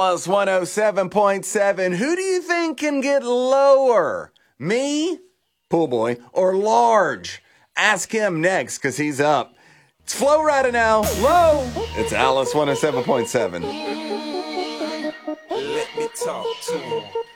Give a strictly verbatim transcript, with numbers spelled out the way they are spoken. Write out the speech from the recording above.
Alice one oh seven point seven. Who do you think can get lower? Me, Pool Boy, or Large? Ask him next, because he's up. It's Flo Rida now. Low. It's Alice one oh seven point seven. Let me talk to him.